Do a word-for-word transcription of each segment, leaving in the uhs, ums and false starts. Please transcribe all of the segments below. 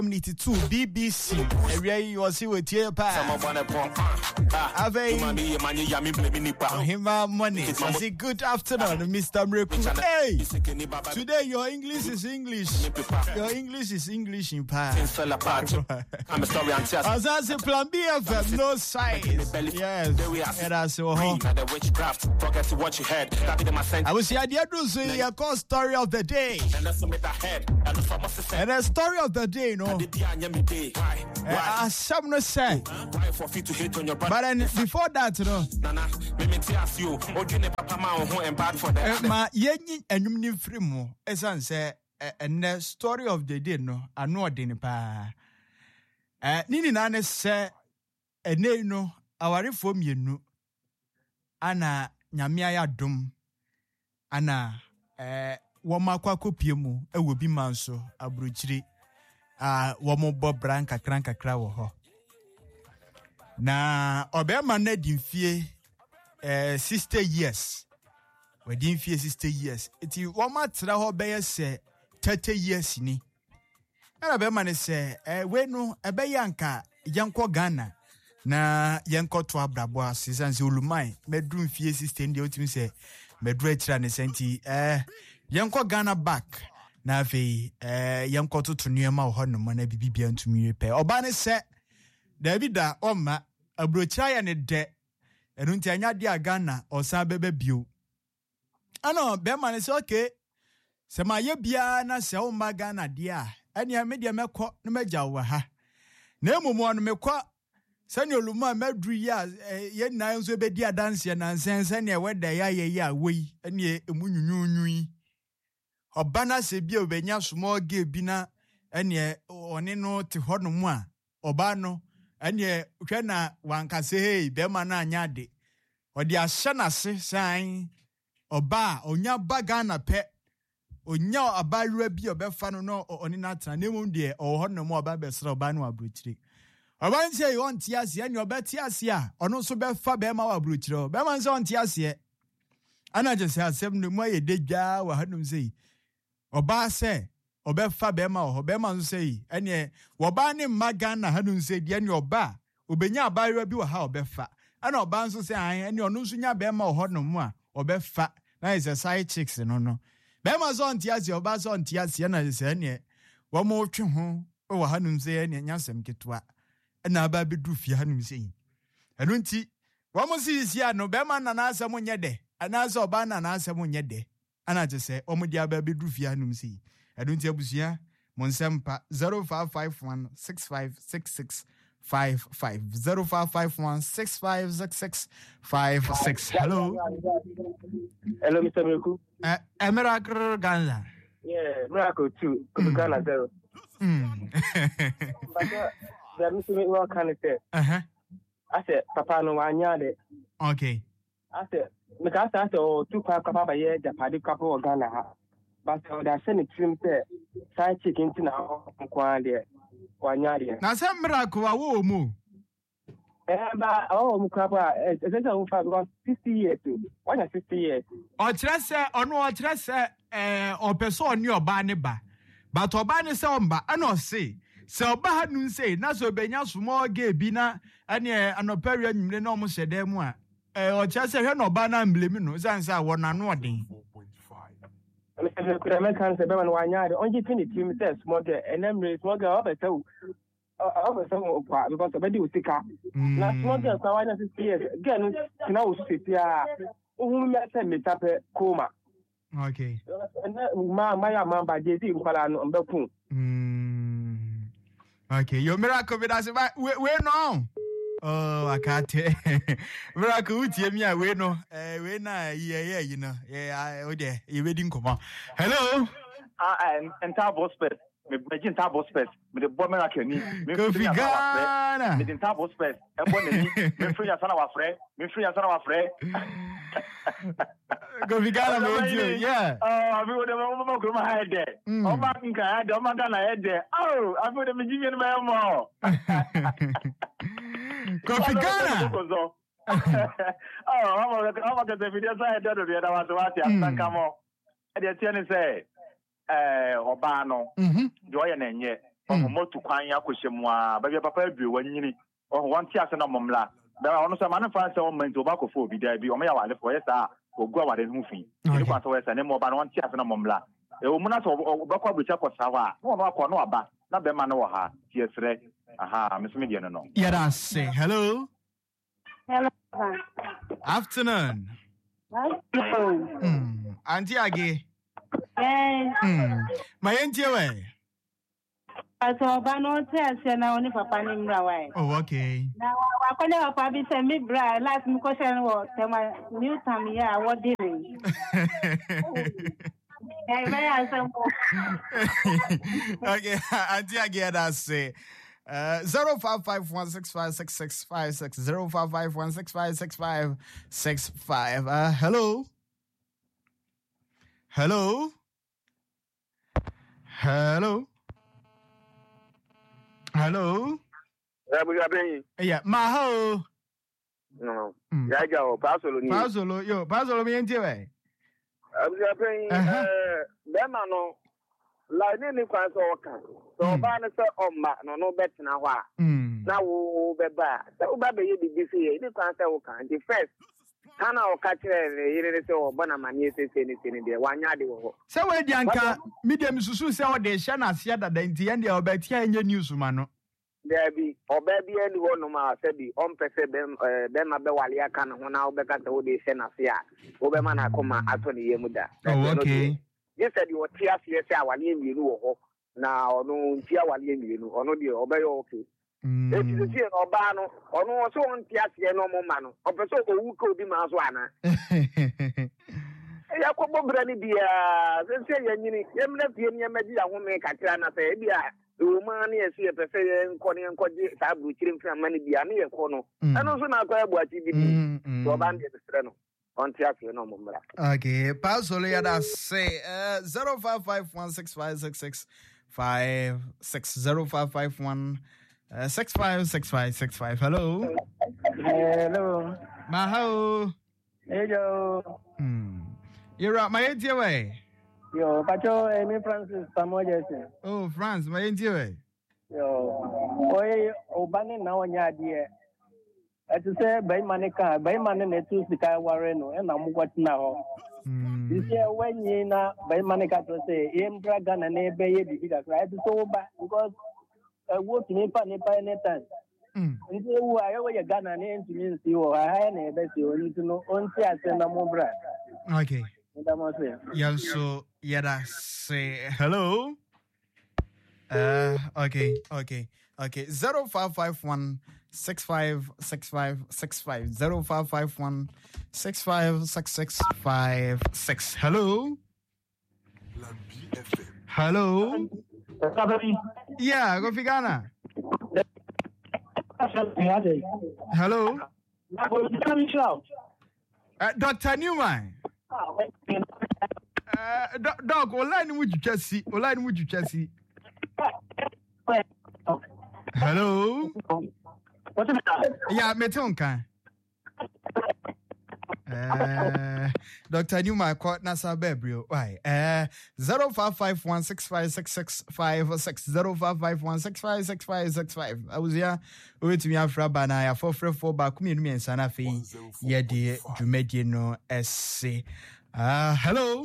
Community two B B C. Area you see with here pa. Have him money. I say good afternoon, Mister Mreku. Hey, today your English is English. Your English is English in pa. I'm sorry, I'm just. As I say, Plan B F M, no size. Yes, and I say, oh, I will see idea do say your call story of the day. And the story of the day, no. Uh, some no say. But then before that, you know. Ma yenyi enumni frimo. Esan say and the story of the day, no. I know deni pa. Eh nini na ne say ene no awari fom yenu. Ana nyamia ya dum. Ana eh woma kwa kopie mu ewo bi manso abrochiri ah womo bobran kakran kakra wo ho na obema na dimfie eh sixty years we dimfie sixty years eti woma tra ho be ye thirty years ni na obema ne se eh we no ebe yanka yanko Ghana na yanko to abrabo asisanse olumai medru mfie sixty ndi otimi se medru atira ne senti eh yanko Ghana back na afi eh yanko to tunuema ho no na bibibia ntumi pe oba ne se Davida oma abrochira ya ne de enu nti anya de Ghana osan bebe bio ano be ma ne se okay se ma ye bia na se o ma Ghana de a ene me de mekọ no magya wo ha na emumu no mekọ sani oluma medru ya ye na nso be di adanse na nsense ne weda ya ye ya wei ene emunyunyunyi obana se bia obenya small game bi na ene one no te ho no mu a oba no ene hwe na wankase hey be ma na anya de odi ahye na se san oba onya baga na pe onya abalwa bi obefa no no oni na tana nemu de o ho no mu oba be sra oba no abrochire oba nse yon tiase ene obeti ase a ono so befa be ma wa abrochire be ma nse on tiase ana je se asem no mu ye degwa wa hanum sei oba se obefa be ma ho be ma nso sei ene oba ne maga na hanum sei de ene oba obenya abalwa bi wa ha obefa ana oba nso se an ene ono nso nya be ma ho no mu a obefa na is a side chicks no no be ma so on tiase oba so on tiase na se ene wo mo twe ho wa hanum sei ene nyasem ketwa na aba bedu fie hanum sei enu nti wo mo si si ano be ma na na asem nye de ana so oba na na asem nye de ana je se o mo dia ba bedu fie hanum sei enu nti abusia mo nsempa zero five five one six five six six five five zero five five one six five six six five six. Hello. Hello, Mister Mreku. Uh, a miracle Ghana. Yeah, miracle two. Ghana zero. Hmm. But the Mister Mreku what can I say? Uh huh. I said, Papa no wanyade. Okay. I said, because I said, oh, two papa papa yeah, the party couple of Ghana. But I send it to him say, side chicken to now kwande wanyade. Na say miracle wa wo mu. Eh ba oh mu kwaba eh say say because fifty years too. Why na fifty years? O kire se ono o kire se eh o person oni oba ne ba. But oba ne se omba ana o say se oba ha nu say na so benya small game bi na ane anopari anwumre na omo hyede mu a eh o kire se hwe na oba na mblemi no sansa wo na no odin. Mister Kurame can say beman wanyade only finish him say small girl and them small girl oba say oba say okwa because obedi usika na small girl kwa wanya sixty years girl na wo sisi a ohun me say me tape koma. Okay. Ma ma ya ma ba je di nkwala no mbekun. Mm. Okay, your miracle be that we we no. Oh, I can't. Miracle utie me we no. Eh we na yeah yeah you know. Yeah, oh there. You wedding come. Hello. I am entire boss space. Me begin table space. Me the boy miracle ni. Me free Ghana. Me the table space. E boy ni. Me free asana wa frɛ. Me free asana wa frɛ. Go fi Ghana me yeah. Oh, I feel the mama go my head there. Oh, ma nka head, oh ma Ghana head there. Oh, I feel the me give you my more. Go fi Ghana. Oh, I'm going to get the video side of the other one to watch and come on. And the tennis say, eh, Obano, joy and ye. Oh, motu kwanya kushemwa, but your papa be when you oh one tias and a momla. There are also man fans on men tobacco for be there be on my wallet for yes, or go out and moving. You want to wear any more than one tias and a momla. A woman of Bako which I was Sava, no, no, no, but not the man or her. Yes, right. Aha, Miss Median. No. Yeah, say hello. Hello. Afternoon. Hello. Mm. Auntie Aggie. Yes. Mm. My auntie away. I saw Bano Tess and I only for Panim Rawai. Oh, okay. Now, I call her Pabi send me bra last me question was my new time. Yeah, what did he? Okay, Auntie Aggie, that's say. Uh, zero five five one six five six six five six zero five five one six five six five six five. Uh, hello, hello, hello, hello. Yeah, Maho. No, yeah, go, Pasolo, Pasolo, yo, Pasolo, me and you. I was paying, uh, Bemano. Like any class or can. So, Banner on Mat, no better now. Now, oh, Beba, so Baby, you did this year, you can't tell can. The first, Hannah or catcher, you know, Bonaman, you say anything in there, one yard. So, where Yanka, medium Susu, say what they shana see that the end of Betia and your news, man. There be, or baby, anyone, no matter, said the on person, them, a Bewalia can, when I'll be at the old day, Senasia, Oberman, Akoma, Anthony Yemuda. Oh, okay. You said you were tears, yes, our name, you know, now, no, tear one name, you know, or no, dear, obey okay. If you see an Obano, or no, so on tears, no more man, or person who could be Maswana. I could probably be a, then say, you left the Media woman, Katrana, say, yeah, the woman is here, President Connie and Cody, Sabu, from many Biani and Cono. And also now, what you did to abandon the Strano. Okay, Pasolo, that's say uh zero five five one six five six six five six zero five five one uh six five six five six five. Hello. Hello. Maho. Hello. Hmm. You're right, my auntie way. Yo, Pacho, Amy Francis, Samoa. Oh, France, my auntie way. Yo, Oye, Obani now on your dear. As you say, by Manica, by Man and two Sika Warreno, and I'm what now. This year, when you know, by Manica to say, Im Dragon and a baby, because I had to so bad because I work in Nipa Nipa anytime. And so I always a gun and name to mean you or I had a best you need to know on Tia and a more brand. Okay. Yeah, so, yeah, that's say hello. Uh, okay, okay, okay. Zero five five one. Six five six five six five zero five five one six five six six five six. Hello. Hello. Yeah, go Figana. Hello. Uh, Doctor Newman. Uh, do- dog, online would you just see? Online would you just see? Hello. Yeah, Metonka. Uh, Doctor Newman caught Nasa Bebrio. Why? Uh, zero five five one six five six six five six zero five five one six five six five six five. I was here with me after Banaya for free for back me and Sanafi. Yeah, dear, you made you know essay. Uh, hello.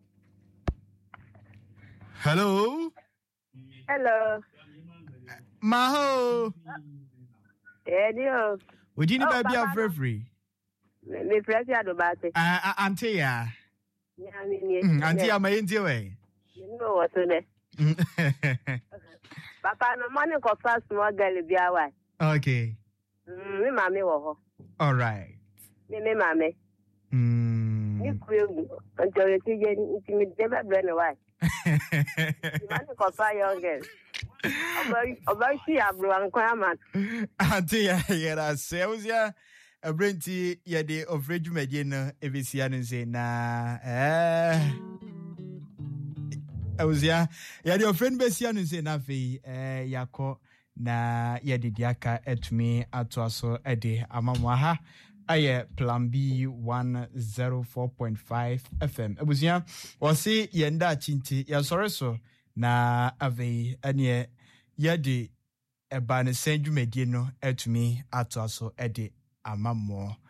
Hello. Hello. Maho. Edio. Would you need to be a free free? Me press ya do bate. Ah, auntie ya. Yeah, me. Auntie, I'm into way. You know what to do. Papa, no money ko fast small girl be away. Okay. Mm, me mama wo ho. All right. Me me mama. Mm. You could until you see you me never brain why. Money ko fa young girl. About she abro ankwama. Auntie ya da sales ya a brinty ya de of regiment no evisia no say na eh I was ya ya de friend besia no say na fe eh yakọ na ya de diaka etumi ato aso e de amamwa ha aye plan B one oh four point five F M. It was ya, was see yenda chinti ya sorry so na ave anye yɛde ɛba ne sɛn dwumadie no atumi ato aso ɛde ama mo